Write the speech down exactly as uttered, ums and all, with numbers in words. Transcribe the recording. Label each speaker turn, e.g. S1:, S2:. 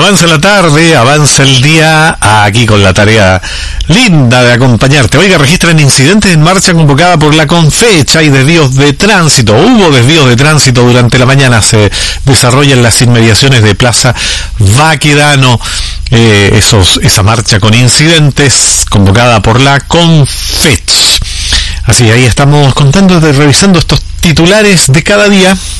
S1: Avanza la tarde, avanza el día, aquí con la tarea linda de acompañarte. Oiga, registran incidentes en marcha convocada por la Confecha y desvíos de tránsito. Hubo desvíos de tránsito durante la mañana, se desarrollan las inmediaciones de Plaza Baquedano. Eh, esos, esa marcha con incidentes convocada por la Confecha. Así, ahí estamos contando, de, revisando estos titulares de cada día.